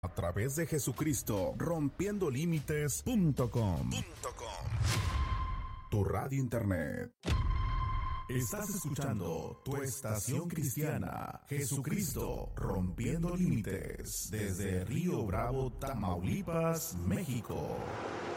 A través de Jesucristo, rompiendolímites.com. Tu radio internet. Estás escuchando tu estación cristiana, Jesucristo, rompiendo límites, desde Río Bravo, Tamaulipas, México.